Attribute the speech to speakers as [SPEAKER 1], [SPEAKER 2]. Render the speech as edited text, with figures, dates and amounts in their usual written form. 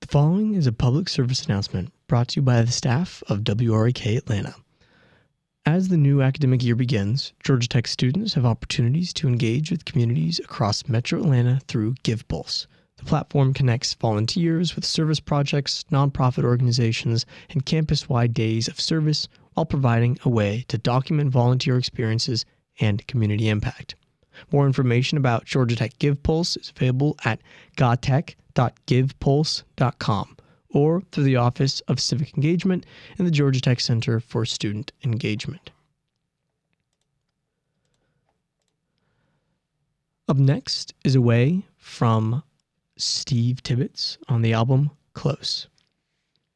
[SPEAKER 1] The following is a public service announcement brought to you by the staff of WRAK Atlanta. As the new academic year begins, Georgia Tech students have opportunities to engage with communities across Metro Atlanta through GivePulse. The platform connects volunteers with service projects, nonprofit organizations, and campus-wide days of service while providing a way to document volunteer experiences and community impact. More information about Georgia Tech GivePulse is available at gotech.givepulse.com or through the Office of Civic Engagement in the Georgia Tech Center for Student Engagement. Up next is Away from Steve Tibbetts on the album Close.